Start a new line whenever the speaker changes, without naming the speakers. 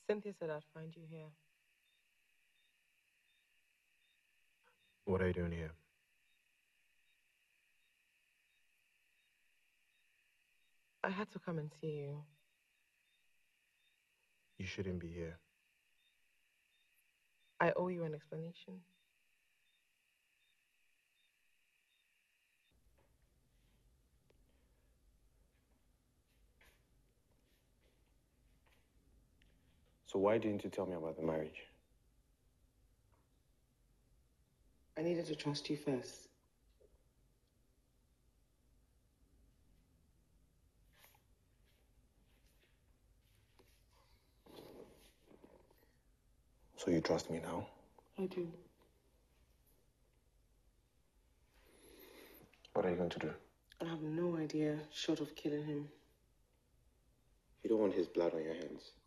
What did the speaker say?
Cynthia said I'd find you here.
What are you doing here?
I had to come and see you.
You shouldn't be here.
I owe you an explanation.
So why didn't you tell me about the marriage?
I needed to trust you first.
So you trust me now?
I do.
What are you going to do?
I have no idea, short of killing him.
You don't want his blood on your hands.